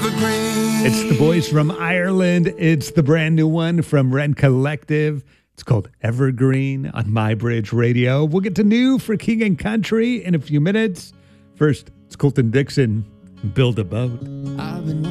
evergreen. It's the boys from Ireland. It's the brand new one from Red Collective. It's called Evergreen on MyBridge Radio. We'll get to new for King and Country in a few minutes. First, it's Colton Dixon, Build a Boat. I've been